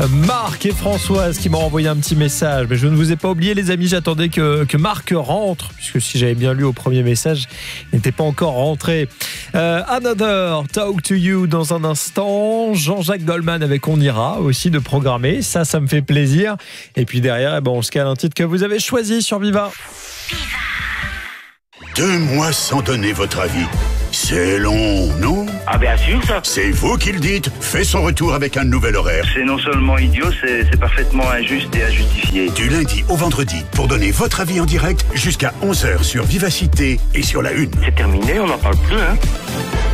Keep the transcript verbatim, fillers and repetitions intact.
Marc et Françoise qui m'ont envoyé un petit message. Mais je ne vous ai pas oublié, les amis. J'attendais que, que Marc rentre, puisque si j'avais bien lu au premier message, il n'était pas encore rentré. Euh, Another Talk to You dans un instant. Jean-Jacques Goldman avec On Ira aussi de programmer. Ça, ça me fait plaisir. Et puis derrière, eh ben, on se cale un titre que vous avez choisi sur Viva. Deux mois sans donner votre avis. C'est long, non? Ah bien sûr ça. C'est vous qui le dites. Fait son retour avec un nouvel horaire. C'est non seulement idiot, c'est, c'est parfaitement injuste et injustifié. Du lundi au vendredi, pour donner votre avis en direct jusqu'à onze heures sur Vivacité et sur la Une. C'est terminé, on n'en parle plus, hein.